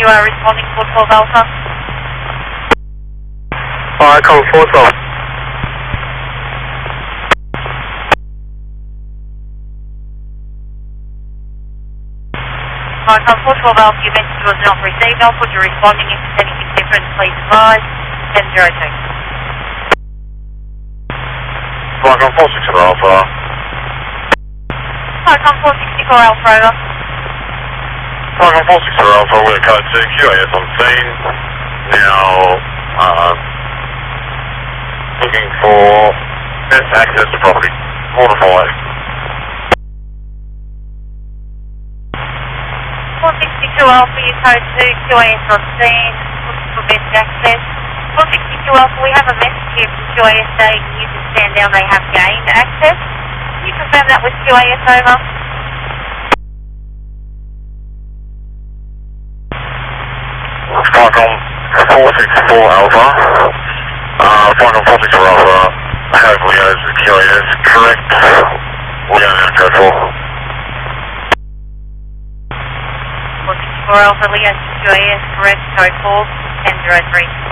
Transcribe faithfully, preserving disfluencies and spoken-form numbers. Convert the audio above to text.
You are responding four twelve Alpha. Alright, call four twelve. Alright, four twelve Alpha, your message was not received. Alpha, you're responding. If there's anything different, please advise. ten zero two. Alright, four six four Alpha. Alright, four sixty-four Alpha, over. Alright, four six four Alpha, we're code two, Q A S on scene. Now, uh, looking for best access to property. Order follow. four sixty-two Alpha, your code two, Q A S on scene, looking for best access. four sixty-two Alpha, we have a message here from Q A S saying you can stand down, they have gained access. Can you confirm that with Q A S, over? Falcon four six four Alpha. Uh, Falcon four six four Alpha, hopefully has the Q A S correct. We're going to code four. four sixty-four Alpha, Leo, Q A S, correct, code four, ten zero three.